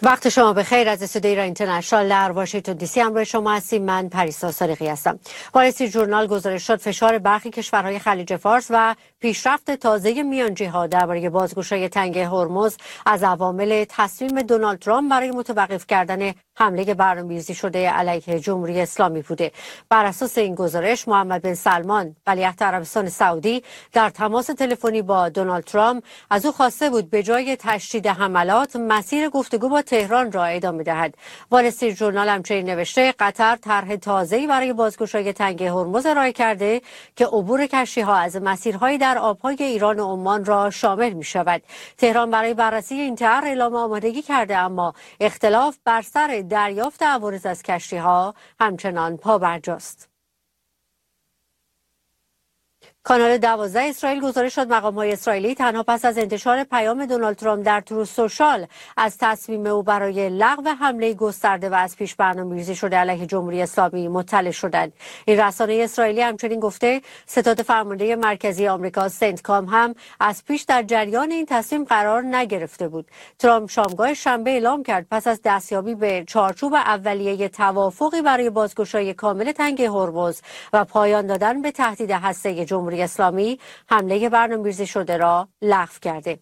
وقت شما بخیر. از استودیو ایران اینترنشنال در واشنگتن دی سی همراه شما هستیم. من پریسا صادقی هستم. وال استریت ژورنال گزارش داد فشار برخی کشورهای خلیج فارس و پیشرفت تازه میانجی‌ها درباره بازگشایی تنگه هرمز از عوامل تصمیم دونالد ترامپ برای متوقف کردن حمله برنامه‌ریزی شده علیه جمهوری اسلامی بوده. بر اساس این گزارش محمد بن سلمان ولیعهد عربستان سعودی در تماس تلفنی با دونالد ترامپ از او خواسته بود به جای تشدید حملات مسیر گفتگو با تهران را ادامه دهد. وال استریت ژورنال همچنین نوشته قطر طرح تازه‌ای برای بازگشایی تنگه هرمز ارائه کرده که عبور کشتی‌ها از مسیرهای در آبهای ایران و عمان را شامل می‌شود. تهران برای بررسی این طرح اعلام آمادگی کرده، اما اختلاف بر سر دریافت عوارض از کشتی‌ها همچنان پابرجاست. کانال 12 اسرائیل گزارش داد مقام‌های اسرائیلی تنها پس از انتشار پیام دونالد ترامپ در تروث سوشال از تصمیم او برای لغو حمله گسترده و از پیش برنامه‌ریزی شده علیه جمهوری اسلامی مطلع شدند. این رسانه اسرائیلی همچنین گفته ستاد فرمانده مرکزی آمریکا سنتکام هم از پیش در جریان این تصمیم قرار نگرفته بود. ترامپ شامگاه شنبه اعلام کرد پس از دستیابی به چارچوب اولیه توافقی برای بازگشایی کامل تنگه هرمز و پایان دادن به تهدید هسته جمهوری اسلامی حمله برنامه‌ریزی شده را لغو کرده.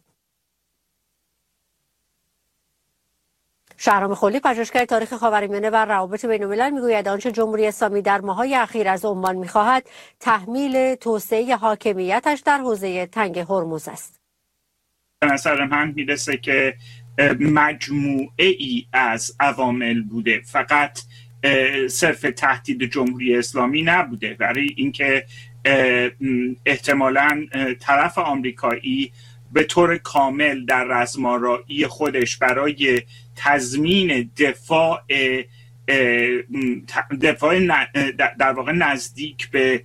شهرام خلی، پژوهشگر تاریخ خاورمیانه و روابط بین‌الملل، میگوید آنچه جمهوری اسلامی در ماه‌های اخیر از عمان می‌خواهد تحمیل توسعه حاکمیتش در حوزه تنگه هرمز است. به نظر من میرسه که مجموعه ای از عوامل بوده، فقط صرف تهدید جمهوری اسلامی نبوده، برای اینکه احتمالاً طرف آمریکایی به طور کامل در رزمارایی خودش برای تضمین دفاع در واقع نزدیک به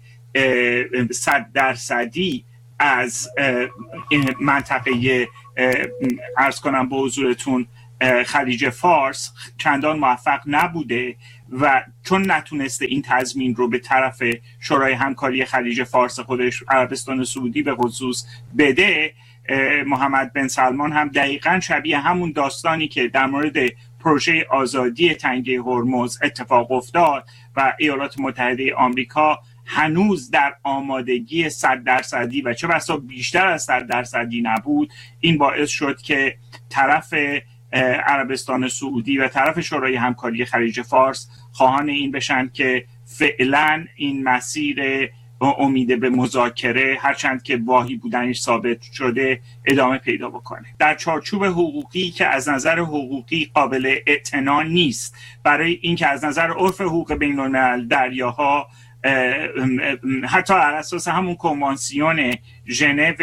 100% از منطقه عرض کنم به حضورتون خلیج فارس چندان موفق نبوده و چون نتونسته این تضمین رو به طرف شورای همکاری خلیج فارس خودش عربستان سعودی به خصوص بده، محمد بن سلمان هم دقیقاً شبیه همون داستانی که در مورد پروژه آزادی تنگه هرمز اتفاق افتاد و ایالات متحده آمریکا هنوز در آمادگی 100% و چه بسا بیشتر از 100% نبود، این باعث شد که طرف عربستان سعودی و طرف شورای همکاری خلیج فارس خواهان این بشن که فعلا این مسیر امید به مذاکره هرچند که واهی بودنش ثابت شده ادامه پیدا بکنه در چارچوب حقوقی که از نظر حقوقی قابل اعتنا نیست، برای اینکه از نظر عرف حقوق بین‌الملل دریاها حتی بر اساس همون کنوانسیون ژنو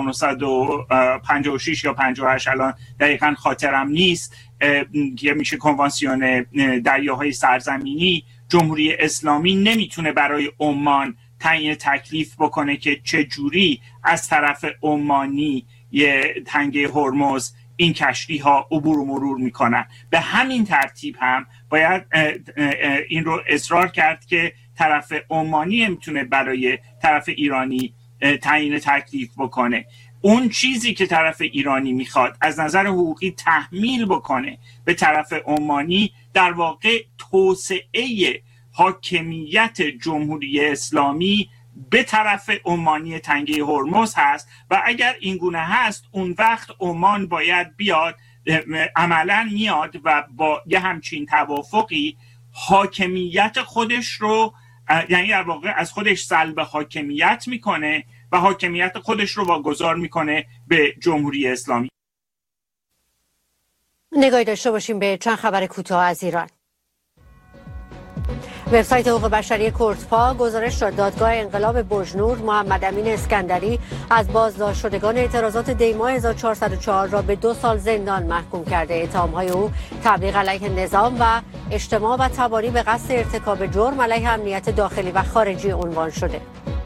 1956 یا 58 الان دقیقاً خاطرم نیست که میشه کنوانسیون دریاهای سرزمینی، جمهوری اسلامی نمیتونه برای عمان تعیین تکلیف بکنه که چه جوری از طرف عمانی تنگه هرمز این کشتی ها عبور و مرور میکنن. به همین ترتیب هم باید این رو اصرار کرد که طرف عمانی میتونه برای طرف ایرانی تعیین تکلیف بکنه. اون چیزی که طرف ایرانی میخواد از نظر حقوقی تحمیل بکنه به طرف عمانی در واقع توسعه حاکمیت جمهوری اسلامی به طرف عمانی تنگه هرمز هست و اگر این گونه هست اون وقت عمان باید بیاد، عملا میاد و با یه همچین توافقی حاکمیت خودش رو، یعنی در واقع از خودش سلب حاکمیت میکنه و حاکمیت خودش رو واگذار میکنه به جمهوری اسلامی. نگاهی داشته باشیم به چند خبر کوتاه از ایران. وبسایت حقوق بشری کردپا گزارش داد دادگاه انقلاب بجنور محمد امین اسکندری از بازداشت شدگان اعتراضات دی‌ماه 1404 را به 2 سال زندان محکوم کرده. اتهام‌های او تبلیغ علیه نظام و اجتماع و تبانی به قصد ارتکاب جرم علیه امنیت داخلی و خارجی عنوان شده.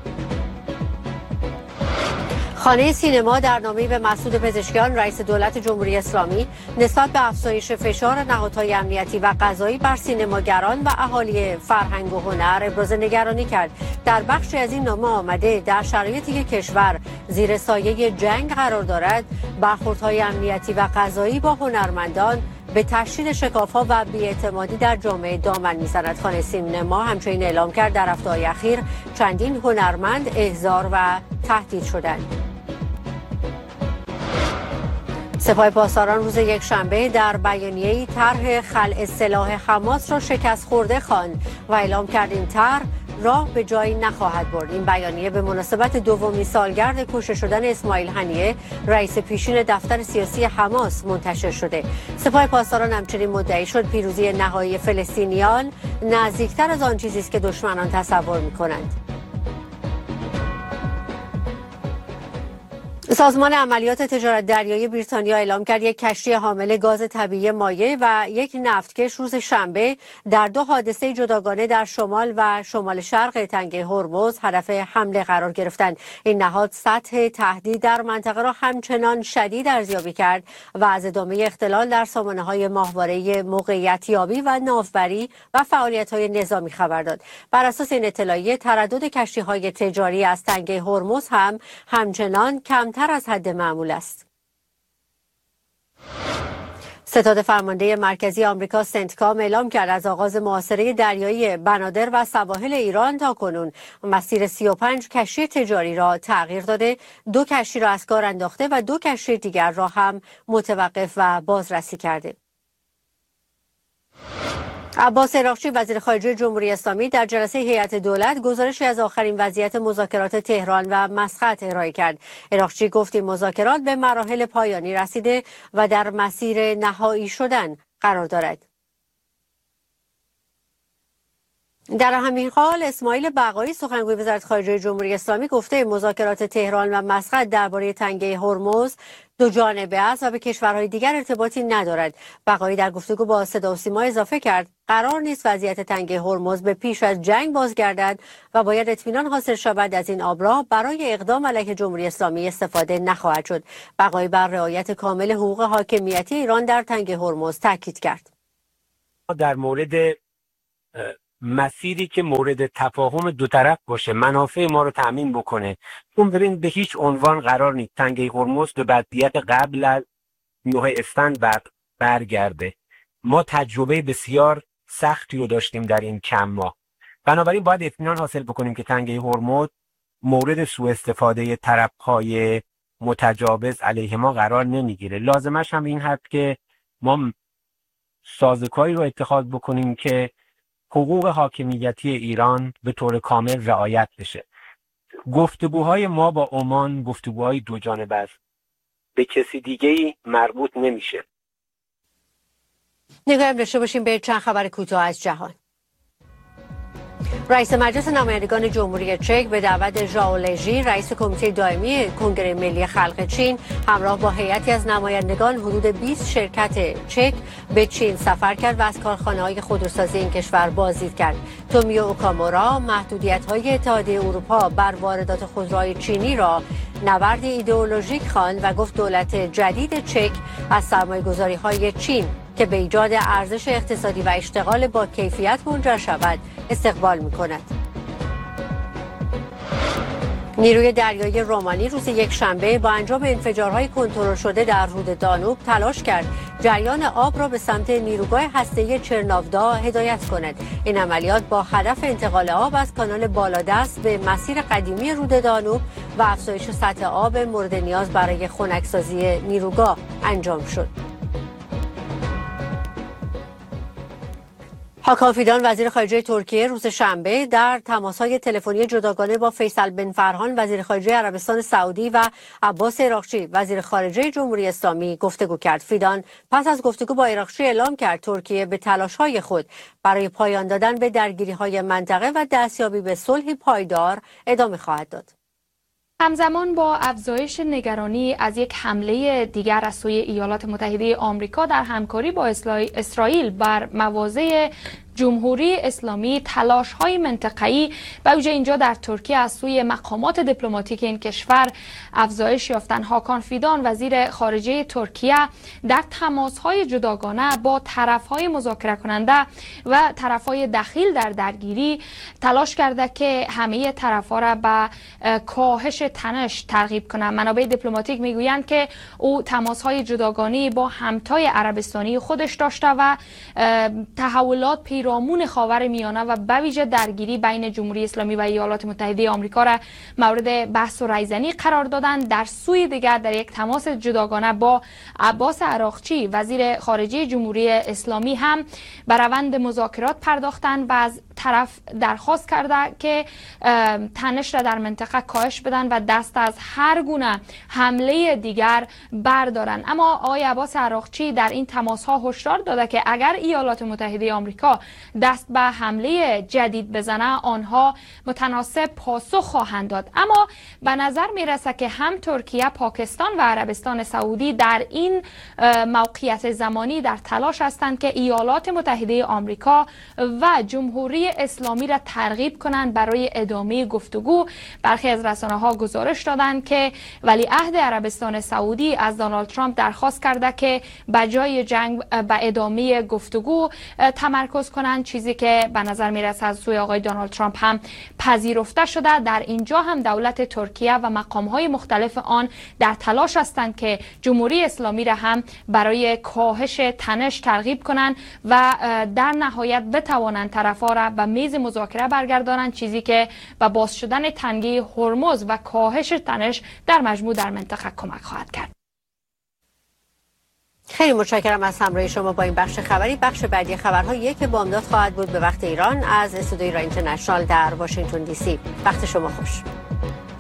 خانه سینما در نامه‌ای به مسعود پزشکیان رئیس دولت جمهوری اسلامی نسبت به افزایش فشار نهادهای امنیتی و قضایی بر سینماگران و اهالی فرهنگ و هنر ابراز نگرانی کرد. در بخشی از این نامه آمده در شرایطی که کشور زیر سایه جنگ قرار دارد، برخوردهای امنیتی و قضایی با هنرمندان به تشدید شکاف‌ها و بی‌اعتمادی در جامعه دامن می‌زند. خانه سینما همچنین اعلام کرد در هفته‌های اخیر چندین هنرمند احضار و تهدید شدند. سپاه پاسداران روز یکشنبه در بیانیه‌ای طرح خلع سلاح حماس را شکست خورده خواند و اعلام کرد این طرح راه به جایی نخواهد برد. این بیانیه به مناسبت دومین سالگرد کشته شدن اسماعیل هنیه، رئیس پیشین دفتر سیاسی حماس، منتشر شده. سپاه پاسداران همچنین مدعی شد پیروزی نهایی فلسطینیان نزدیکتر از آن چیزی است که دشمنان تصور می‌کنند. سازمان عملیات تجارت دریایی بریتانیا اعلام کرد یک کشتی حامل گاز طبیعی مایع و یک نفتکش روز شنبه در دو حادثه جداگانه در شمال و شمال شرق تنگه هرمز هدف حمله قرار گرفتند. این نهاد سطح تهدید در منطقه را همچنان شدید ارزیابی کرد و از ادامه اختلال در سامانه‌های ماهواره موقعیت‌یابی و ناوبری و فعالیت‌های نظامی خبر داد. بر اساس این اطلاعیه تردد کشتی‌های تجاری از تنگه هرمز هم همچنان کمتر از حد معمول است. ستاد فرمانده مرکزی آمریکا سنتکام اعلام کرد از آغاز محاصره دریایی بنادر و سواحل ایران تا کنون مسیر 35 کشتی تجاری را تغییر داده، 2 کشتی را از کار انداخته و 2 کشتی دیگر را هم متوقف و بازرسی کرده. عباس عراقچی وزیر خارجه جمهوری اسلامی در جلسه هیئت دولت گزارشی از آخرین وضعیت مذاکرات تهران و مسقط ارائه کرد. عراقچی گفت این مذاکرات به مراحل پایانی رسیده و در مسیر نهایی شدن قرار دارد. در همین حال اسماعیل بقایی سخنگوی وزارت خارجه جمهوری اسلامی گفته مذاکرات تهران و مسقط درباره تنگه هرمز دو جانبه است و به کشورهای دیگر ارتباطی ندارد. بقایی در گفتگو با صدا و سیما اضافه کرد قرار نیست وضعیت تنگه هرمز به پیش از جنگ بازگردد و باید اطمینان حاصل شود از این آبراه برای اقدام علیه جمهوری اسلامی استفاده نخواهد شد. بقایی بر رعایت کامل حقوق حاکمیتی ایران در تنگه هرمز تاکید کرد. در مورد مسیری که مورد تفاهم دو طرف باشه، منافع ما رو تأمین بکنه، اون ببین به هیچ عنوان قرار نیست تنگه هرمز به وضعیت قبل از نوح اسفند برگرده. ما تجربه بسیار سختی رو داشتیم در این چند ماه. بنابراین باید اطمینان حاصل بکنیم که تنگه هرمز مورد سوء استفاده طرف‌های متجاوز علیه ما قرار نمیگیره. لازمش هم این هست که ما سازوکاری رو اتخاذ بکنیم که حقوق حاکمیتی ایران به طور کامل رعایت بشه. گفتگوهای ما با عمان گفتگوهای دو جانبه است، به کسی دیگه‌ای مربوط نمیشه. نگاهی داشته باشیم به چند خبر کوتاه از جهان. رئیس مجلس نمایندگان جمهوری چک به دعوت ژائو لژی، رئیس کمیته دائمی کنگره ملی خلق چین، همراه با هیئتی از نمایندگان حدود 20 شرکت چک به چین سفر کرد و از کارخانه‌های خودروسازی این کشور بازدید کرد. تومیو اوکامورا محدودیت‌های اتحادیه اروپا بر واردات خودروهای چینی را نبرد ایدئولوژیک خواند و گفت دولت جدید چک از سرمایه‌گذاری‌های چین که به ایجاد ارزش اقتصادی و اشتغال با کیفیت منجر شود استقبال می‌کند. نیروی دریایی رومانی روز یکشنبه با انجام انفجارهای کنترل شده در رود دانوب تلاش کرد جریان آب را به سمت نیروگاه هسته‌ای چرناودا هدایت کند. این عملیات با هدف انتقال آب از کانال بالادست به مسیر قدیمی رود دانوب و افزایش سطح آب مورد نیاز برای خنک‌سازی نیروگاه انجام شد. هاکان فیدان وزیر خارجه ترکیه روز شنبه در تماس‌های تلفنی جداگانه با فیصل بن فرهان وزیر خارجه عربستان سعودی و عباس عراقچی وزیر خارجه جمهوری اسلامی گفتگو کرد. فیدان پس از گفتگو با عراقچی اعلام کرد ترکیه به تلاش‌های خود برای پایان دادن به درگیری‌های منطقه و دستیابی به صلح پایدار ادامه خواهد داد. همزمان با افزایش نگرانی از یک حمله دیگر از سوی ایالات متحده آمریکا در همکاری با اسرائیل بر مواضع جمهوری اسلامی تلاش‌های منطقه‌ای به ویژه اینجا در ترکیه از سوی مقامات دیپلماتیک این کشور افزایش یافتن. هاکان فیدان وزیر خارجه ترکیه در تماس‌های جداگانه با طرف‌های مذاکره کننده و طرف‌های دخیل در درگیری تلاش کرده که همه طرف‌ها را به کاهش تنش ترغیب کنند. منابع دیپلماتیک میگویند که او تماس‌های جداگانه با همتای عربستانی خودش داشته و تحولات پیرامون خاورمیانه و به ویژه درگیری بین جمهوری اسلامی و ایالات متحده آمریکا را مورد بحث و رایزنی قرار دادند. در سوی دیگر در یک تماس جداگانه با عباس عراقچی وزیر خارجه جمهوری اسلامی هم به روند مذاکرات پرداختند و از طرف درخواست کرده که تنش را در منطقه کاهش بدن و دست از هر گونه حمله دیگر بردارن. اما آقای عباس عراقچی در این تماس ها هشدار داده که اگر ایالات متحده آمریکا دست به حمله جدید بزنه آنها متناسب پاسخ خواهند داد. اما به نظر میرسه که هم ترکیه، پاکستان و عربستان سعودی در این موقعیت زمانی در تلاش هستند که ایالات متحده آمریکا و جمهوری اسلامی را ترغیب کنند برای ادامه گفتگو. برخی از رسانه‌ها گزارش دادند که ولیعهد عربستان سعودی از دونالد ترامپ درخواست کرده که بجای جنگ به ادامه گفتگو تمرکز کنند، چیزی که به نظر میرسه از سوی آقای دونالد ترامپ هم پذیرفته شده. در اینجا هم دولت ترکیه و مقام‌های مختلف آن در تلاش هستند که جمهوری اسلامی را هم برای کاهش تنش ترغیب کنند و در نهایت بتوانند طرف‌ها را به میز مذاکره برگردانند، چیزی که به باز شدن تنگه هرمز و کاهش تنش در مجموع در منطقه کمک خواهد کرد. خیلی متشکرم از همراهی شما با این بخش خبری. بخش بعدی خبرها 1 بامداد خواهد بود به وقت ایران از استودیوی ایران اینترنشنال در واشنگتن دی سی. وقت شما خوش.